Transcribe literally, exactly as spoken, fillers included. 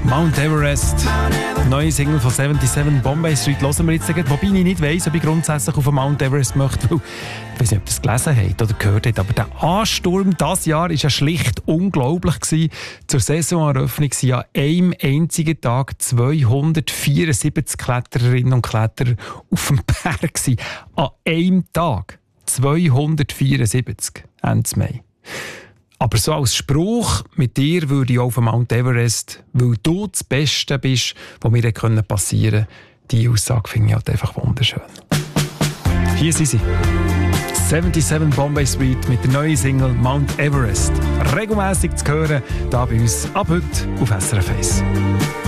Mount Everest. Neue Single von siebenundsiebzig Bombay Street hören wir jetzt. Wobei ich nicht weiss, ob ich grundsätzlich auf den Mount Everest möchte. Weil, ich weiß nicht, ob ihr das gelesen habt oder gehört habt, aber der Ansturm dieses Jahr war ja schlicht unglaublich gewesen. Zur Saisoneröffnung waren an einem einzigen Tag zweihundertvierundsiebzig Klettererinnen und Kletterer auf dem Berg gewesen. An einem Tag. zweihundertvierundsiebzig. Ende Mai. Aber so als Spruch, mit dir würde ich auf den Mount Everest, weil du das Beste bist, was mir passieren konnte. Diese Aussage finde ich halt einfach wunderschön. Hier sind sie. siebenundsiebzig Bombay Street mit der neuen Single Mount Everest. Regelmässig zu hören, hier bei uns ab heute auf S R F eins.